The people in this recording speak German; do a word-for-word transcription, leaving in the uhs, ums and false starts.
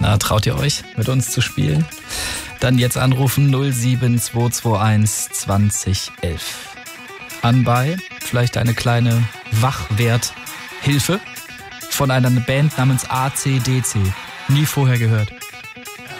Na, traut ihr euch, mit uns zu spielen? Dann jetzt anrufen null sieben zwei zwei eins zwanzig elf. Anbei, vielleicht eine kleine Wachwerthilfe von einer Band namens A C D C. Nie vorher gehört.